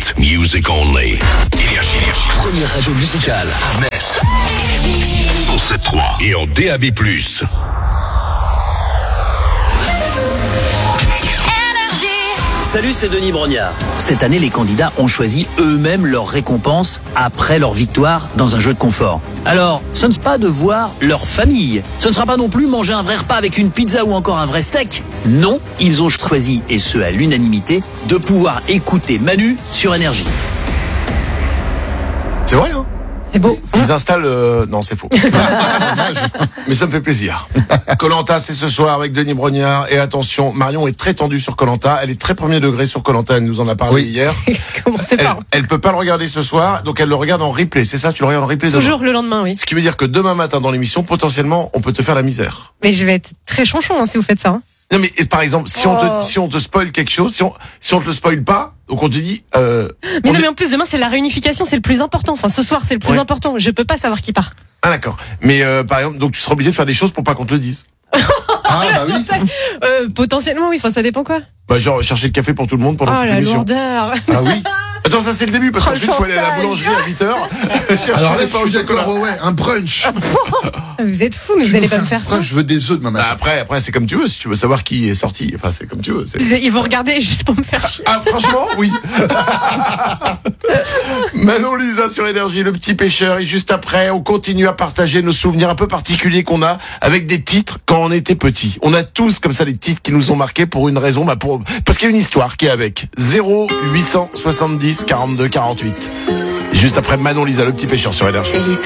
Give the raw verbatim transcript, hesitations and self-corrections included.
Hit music only. Énergie, énergie. Première radio musicale à Metz. cent sept trois et en D A B plus. Salut, c'est Denis Brognard. Cette année, les candidats ont choisi eux-mêmes leur récompense après leur victoire dans un jeu de confort. Alors, ce ne sera pas de voir leur famille. Ce ne sera pas non plus manger un vrai repas avec une pizza ou encore un vrai steak. Non, ils ont choisi, et ce à l'unanimité, de pouvoir écouter Manu sur Énergie. C'est vrai, hein? C'est beau. Ils installent... Euh... Non, c'est faux. Mais ça me fait plaisir. Koh-Lanta, c'est ce soir avec Denis Brognard. Et attention, Marion est très tendue sur Koh-Lanta. Elle est très premier degré sur Koh-Lanta. Elle nous en a parlé Oui. hier. Comment c'est Elle, pas elle peut pas le regarder ce soir, donc elle le regarde en replay. C'est ça, tu le regardes en replay demain. Toujours le lendemain, oui. Ce qui veut dire que demain matin dans l'émission, potentiellement, on peut te faire la misère. Mais je vais être très chonchon hein, si vous faites ça. Hein. Non mais par exemple, si on Oh. te si on te spoil quelque chose, si on si on te le spoil pas, donc on te dit. Euh, Mais on non, est- mais en plus demain c'est la réunification, c'est le plus important. Enfin, ce soir c'est le plus Ouais. important. Je peux pas savoir qui part. Ah d'accord. Mais euh, par exemple, donc tu seras obligé de faire des choses pour pas qu'on te le dise. Ah bah oui. Euh, potentiellement oui. Enfin, ça dépend quoi. Bah genre chercher le café pour tout le monde pendant Oh toute la l'émission. lourdeur. Ah oui. Attends, ça c'est le début parce Oh, qu'ensuite le il faut aller à la chantage. boulangerie à huit heures. Alors là, je suis d'accord, ouais, un brunch. Vous êtes fous, mais vous allez pas me faire ça. Brunch, je veux des œufs demain Bah, matin. après, après c'est comme tu veux. Si tu veux savoir qui est sorti, enfin c'est comme tu veux. c'est- Ils vont regarder juste pour me faire chier. Ah franchement, oui. Manon Lisa sur Énergie, le petit pêcheur. Et juste après, on continue à partager nos souvenirs un peu particuliers qu'on a avec des titres quand on était petit. On a tous comme ça des titres qui nous ont marqués pour une raison, bah pour parce qu'il y a une histoire qui est avec. zéro huit cent soixante-dix quarante-deux quarante-huit. Juste après Manon Lisa, le petit pêcheur sur Énergie.